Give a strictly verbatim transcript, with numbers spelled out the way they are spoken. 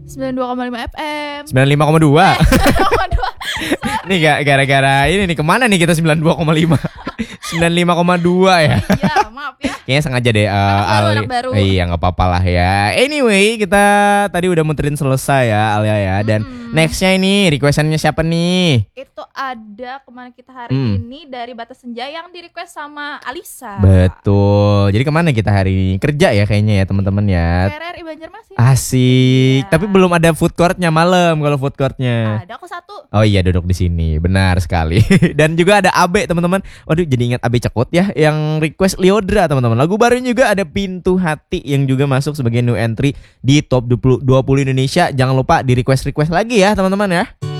sembilan puluh dua koma lima F M. sembilan puluh lima koma dua. sembilan puluh dua. Nih gak gara-gara ini nih kemana nih kita sembilan puluh dua koma lima. sembilan puluh lima koma dua ya. Iya, maaf ya. Kayaknya sengaja deh uh, Anak baru, Ali. anak baru. Iya nggak apa-apa lah ya. Anyway kita tadi udah muterin selesai ya Alia ya. Dan Mm-mm. nextnya ini requestannya siapa nih? Itu ada kemana kita hari Hmm. ini dari Batas Senja yang di request sama Alisa. Betul. Jadi kemana kita hari ini? Kerja ya kayaknya ya teman-teman ya. R R I Banjarmasin. Asik. Iya. Tapi belum ada food courtnya malam kalau food courtnya. Ada aku satu. Oh iya duduk di sini. Benar sekali. Dan juga ada Abe teman-teman. Waduh jadi ingat Abe Cekut ya yang request Liodra teman-teman. Lagu barunya juga ada Pintu Hati yang juga masuk sebagai new entry di top dua puluh, dua puluh Indonesia. Jangan lupa di request-request lagi ya teman-teman ya.